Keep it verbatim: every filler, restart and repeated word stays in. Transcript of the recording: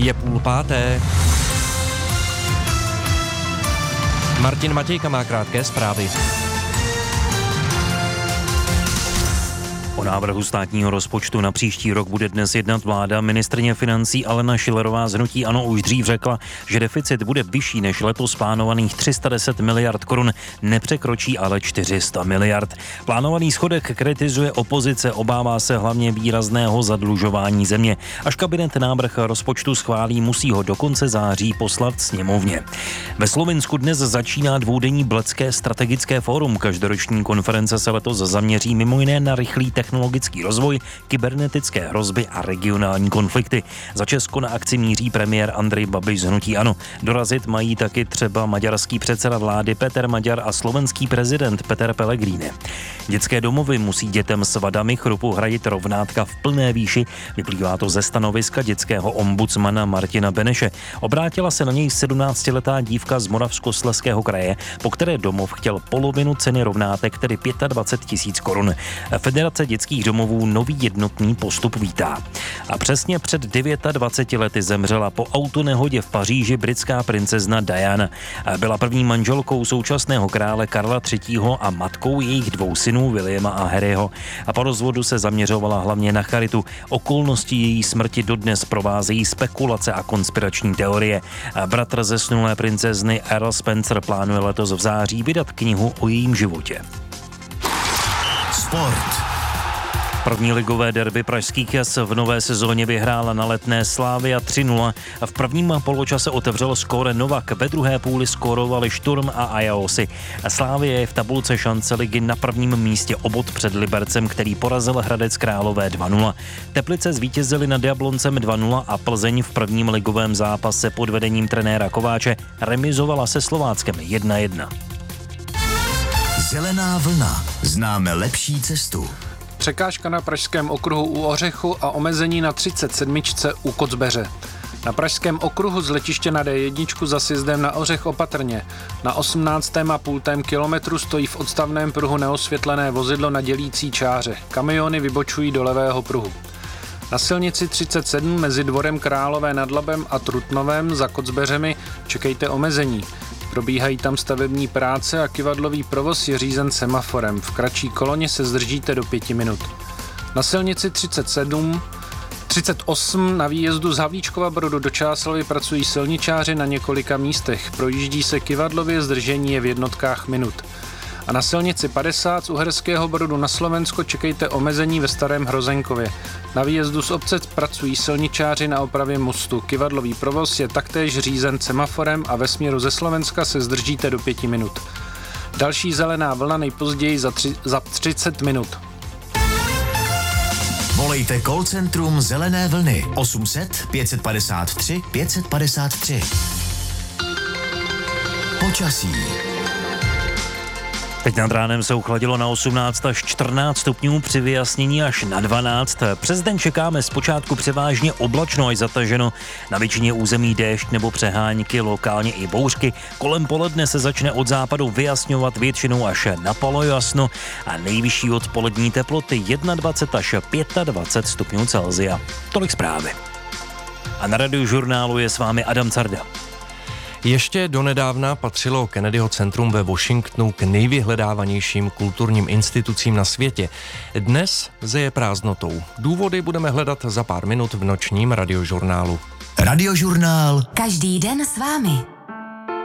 Je půl páté. Martin Matějka má krátké zprávy. O návrhu státního rozpočtu na příští rok bude dnes jednat vláda. Ministryně financí Alena Schillerová z hnutí ANO už dřív řekla, že deficit bude vyšší než letos plánovaných tři sta deset miliard korun, nepřekročí ale čtyři sta miliard. Plánovaný schodek kritizuje opozice, obává se hlavně výrazného zadlužování země. Až kabinet návrh rozpočtu schválí, musí ho do konce září poslat sněmovně. Ve Slovinsku dnes začíná dvoudenní Bledské strategické fórum. Každoroční konference se letos zaměří mimo jiné na rychlý technologický rozvoj, kybernetické hrozby a regionální konflikty. Za Česko na akci míří premiér Andrej Babiš z hnutí ANO. Dorazit mají taky třeba maďarský předseda vlády Peter Maďar a slovenský prezident Peter Pellegrini. Dětské domovy musí dětem s vadami chrupu hradit rovnátka v plné výši. Vyplývá to ze stanoviska dětského ombudsmana Martina Beneše. Obrátila se na něj sedmnáctiletá dívka z Moravskoslezského kraje, po které domov chtěl polovinu ceny rovnátek, tedy dvacet pět tisíc korun. Federace dětských domovů nový jednotný postup vítá. A přesně před dvaceti devíti lety zemřela po autonehodě v Paříži britská princezna Diana. Byla první manželkou současného krále Karla třetího a matkou jejich dvou synů Williama a Harryho. A po rozvodu se zaměřovala hlavně na charitu. Okolnosti její smrti dodnes provázejí spekulace a konspirační teorie. Bratr zesnulé princezny Earl Spencer plánuje letos v září vydat knihu o jejím životě. Sport. První ligové derby pražských Jas v nové sezóně vyhrála na Letné Slavia tři nula. V prvním poločase otevřel skóre Novak, ve druhé půli skórovali Šturm a Ajaosi. Slavia je v tabulce šance ligy na prvním místě o bod před Libercem, který porazil Hradec Králové dva nula. Teplice zvítězili nad Jabloncem dva nula a Plzeň v prvním ligovém zápase pod vedením trenéra Kováče remizovala se Slováckem jedna jedna. Zelená vlna. Známe lepší cestu. Překážka na pražském okruhu u Ořechu a omezení na třicet sedm u Kocbeře. Na pražském okruhu z letiště na D jedna za sjezdem na Ořech opatrně. Na osmnáctém a půl kilometru stojí v odstavném pruhu neosvětlené vozidlo na dělící čáře. Kamiony vybočují do levého pruhu. Na silnici třicet sedm mezi Dvorem Králové nad Labem a Trutnovem za Kocbeřemi čekejte omezení. Probíhají tam stavební práce a kyvadlový provoz je řízen semaforem. V kratší koloně se zdržíte do pěti minut. Na silnici třicet sedm, třicet osm na výjezdu z Havlíčkova Brodu do Čáslavi pracují silničáři na několika místech. Projíždí se kyvadlově, zdržení je v jednotkách minut. A na silnici padesát z Uherského Brodu na Slovensko čekejte omezení ve Starém Hrozenkově. Na výjezdu z obce pracují silničáři na opravě mostu. Kyvadlový provoz je taktéž řízen semaforem a ve směru ze Slovenska se zdržíte do pěti minut. Další zelená vlna nejpozději za, tři, za třicet minut. Volejte call centrum Zelené vlny osm set pět padesát tři pět padesát tři. Počasí. Teď nad ránem se uchladilo na osmnáct až čtrnáct stupňů, při vyjasnění až na dvanáct. Přes den čekáme zpočátku převážně oblačno až zataženo. Na většině území déšť nebo přehánky, lokálně i bouřky. Kolem poledne se začne od západu vyjasňovat většinou až na polojasno a nejvyšší odpolední teploty dvacet jedna až dvacet pět stupňů Celsia. Tolik zprávy. A na Radiožurnálu je s vámi Adam Carda. Ještě donedávna patřilo Kennedyho centrum ve Washingtonu k nejvyhledávanějším kulturním institucím na světě. Dnes zeje prázdnotou. Důvody budeme hledat za pár minut v nočním Radiožurnálu. Radiožurnál. Každý den s vámi.